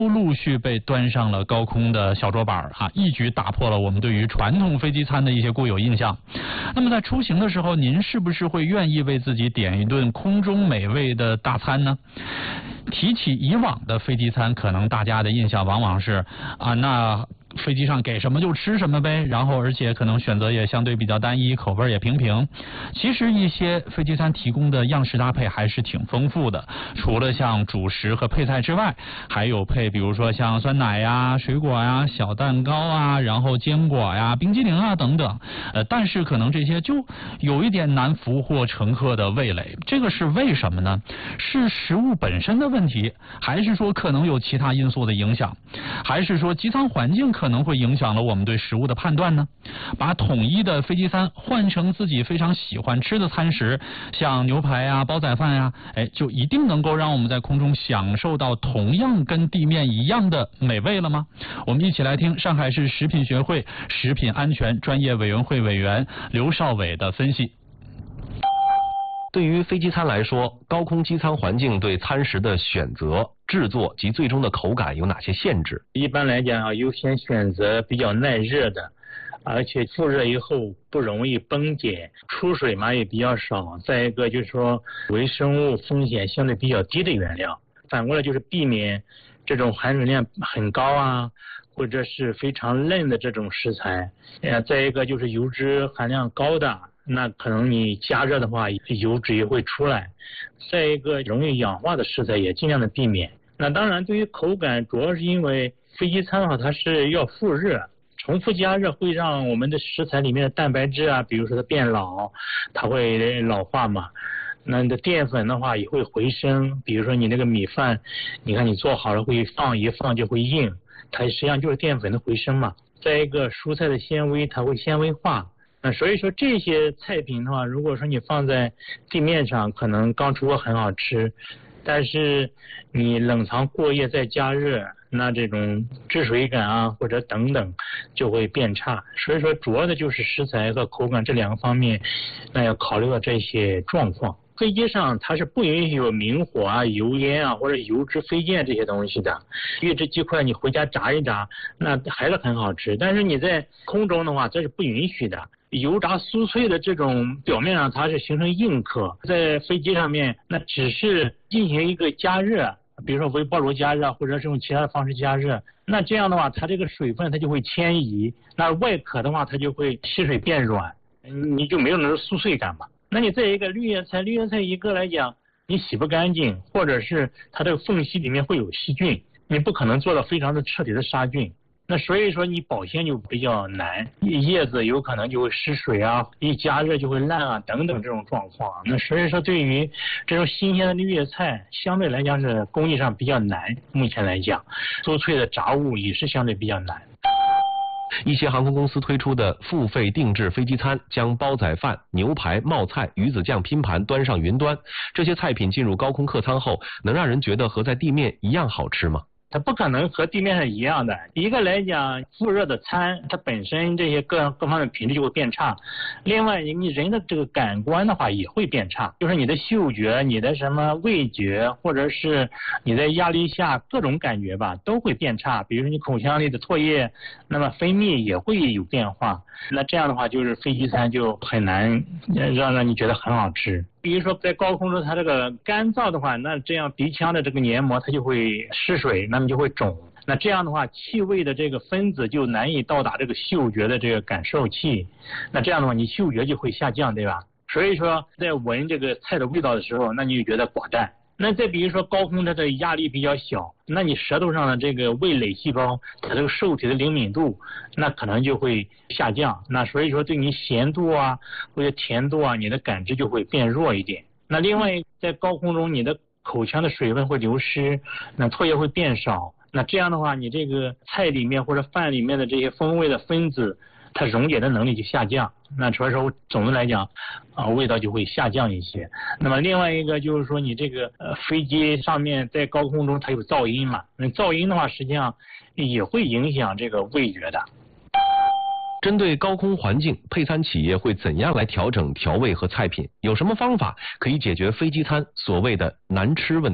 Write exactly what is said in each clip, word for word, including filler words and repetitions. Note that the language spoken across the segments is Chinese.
陆续被端上了高空的小桌板哈、啊，一举打破了我们对于传统飞机餐的一些固有印象。那么在出行的时候，您是不是会愿意为自己点一顿空中美味的大餐呢？提起以往的飞机餐，可能大家的印象往往是啊，那飞机上给什么就吃什么呗，然后而且可能选择也相对比较单一，口味也平平。其实一些飞机餐提供的样式搭配还是挺丰富的，除了像主食和配菜之外，还有配比如说像酸奶呀、水果呀、小蛋糕啊，然后坚果呀、冰激凌啊等等。呃，但是可能这些就有一点难俘获乘客的味蕾，这个是为什么呢？是食物本身的问题，还是说可能有其他因素的影响，还是说机舱环境可能会影响了我们对食物的判断呢？把统一的飞机餐换成自己非常喜欢吃的餐食，像牛排啊、煲仔饭呀、啊，哎，就一定能够让我们在空中享受到同样跟地面一样的美味了吗？我们一起来听上海市食品学会食品安全专业委员会委员刘少伟的分析。 对于飞机餐来说，高空机舱环境对餐食的选择、制作及最终的口感有哪些限制？ 一般来讲啊，优先选择比较耐热的，而且复热以后不容易崩解，出水嘛也比较少。再一个就是说微生物风险相对比较低的原料。反过来就是避免这种含水量很高啊，或者是非常嫩的这种食材。呃，再一个就是油脂含量高的。那可能你加热的话，油脂也会出来。再一个，容易氧化的食材也尽量的避免。那当然，对于口感，主要是因为飞机餐的话，它是要复热，重复加热会让我们的食材里面的蛋白质啊，比如说它变老，它会老化嘛。那你的淀粉的话也会回升，比如说你那个米饭，你看你做好了会放一放就会硬，它实际上就是淀粉的回升嘛。再一个，蔬菜的纤维它会纤维化。那所以说这些菜品的话，如果说你放在地面上，可能刚出锅很好吃，但是你冷藏过夜再加热，那这种汁水感啊或者等等就会变差。所以说主要的就是食材和口感这两个方面，那要考虑到这些状况。飞机上它是不允许有明火啊、油烟啊或者油脂飞溅这些东西的。预制鸡块你回家炸一炸，那还是很好吃，但是你在空中的话，这是不允许的。油炸酥脆的这种表面上它是形成硬壳，在飞机上面那只是进行一个加热，比如说微波炉加热或者是用其他的方式加热，那这样的话它这个水分它就会迁移，那外壳的话它就会吸水变软，你就没有那种酥脆感嘛。那你再一个绿叶菜，绿叶菜一个来讲你洗不干净，或者是它这个缝隙里面会有细菌，你不可能做到非常的彻底的杀菌。那所以说你保鲜就比较难，叶子有可能就会失水啊，一加热就会烂啊等等这种状况。那所以说对于这种新鲜的绿叶菜相对来讲是工艺上比较难，目前来讲酥脆的炸物也是相对比较难。 一些航空公司推出的付费定制飞机餐，将煲仔饭、牛排、冒菜、鱼子酱拼盘端上云端，这些菜品进入高空客舱后，能让人觉得和在地面一样好吃吗？ 它不可能和地面上一样的。一个来讲，复热的餐，它本身这些各各方面品质就会变差。另外，你人的这个感官的话也会变差，就是你的嗅觉、你的什么味觉，或者是你在压力下各种感觉吧，都会变差。比如说你口腔里的唾液，那么分泌也会有变化。那这样的话，就是飞机餐就很难让让你觉得很好吃。比如说在高空中它这个干燥的话，那这样鼻腔的这个黏膜它就会失水，那么就会肿。那这样的话，气味的这个分子就难以到达这个嗅觉的这个感受器，那这样的话你嗅觉就会下降，对吧？所以说在闻这个菜的味道的时候，那你就觉得寡淡。那再比如说高空它的压力比较小，那你舌头上的这个味蕾细胞它这个受体的灵敏度那可能就会下降，那所以说对你咸度啊或者甜度啊你的感知就会变弱一点。那另外在高空中你的口腔的水分会流失，那唾液会变少，那这样的话你这个菜里面或者饭里面的这些风味的分子它溶解的能力就下降，那所以说总的来讲啊、呃、味道就会下降一些。那么另外一个就是说你这个呃飞机上面在高空中它有噪音嘛，那噪音的话实际上也会影响这个味觉的。 针对高空环境，配餐企业会怎样来调整调味和菜品？有什么方法可以解决飞机餐所谓的难吃问题？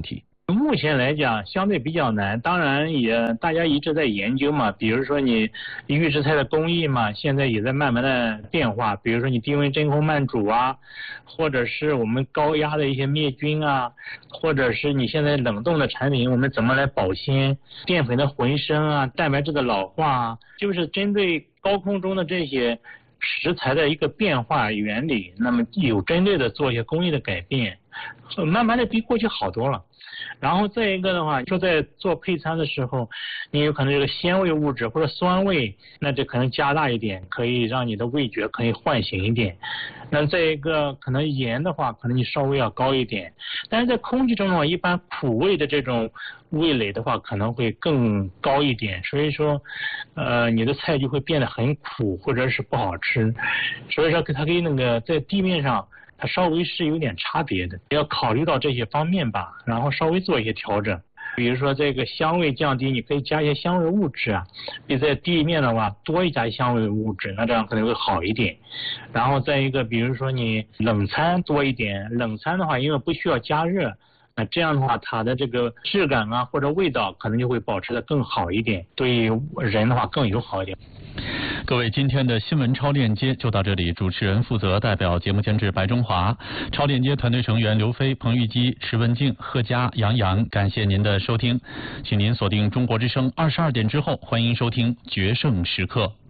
目前来讲相对比较难，当然也大家一直在研究嘛，比如说你预制菜的工艺嘛，现在也在慢慢的变化，比如说你低温真空慢煮啊，或者是我们高压的一些灭菌啊，或者是你现在冷冻的产品我们怎么来保鲜，淀粉的回升啊，蛋白质的老化啊，就是针对高空中的这些食材的一个变化原理，那么有针对的做一些工艺的改变，慢慢的比过去好多了。然后再一个的话，就在做配餐的时候，你有可能这个鲜味物质或者酸味，那这可能加大一点，可以让你的味觉可以唤醒一点。那再一个可能盐的话，可能你稍微要高一点。但是在空气中的话，一般苦味的这种味蕾的话可能会更高一点，所以说呃你的菜就会变得很苦或者是不好吃。所以说它跟那个在地面上它稍微是有点差别的，要考虑到这些方面吧，然后稍微做一些调整。比如说这个香味降低，你可以加一些香味物质啊，比在地面的话多一加香味物质，那这样可能会好一点。然后再一个，比如说你冷餐多一点，冷餐的话因为不需要加热，那这样的话它的这个质感啊或者味道可能就会保持得更好一点，对人的话更友好一点。 各位，今天的新闻超链接就到这里。主持人负责代表节目监制白中华，超链接团队成员刘飞、彭玉基、石文静、贺佳、杨洋，感谢您的收听，请您锁定中国之声二十二点之后，欢迎收听决胜时刻。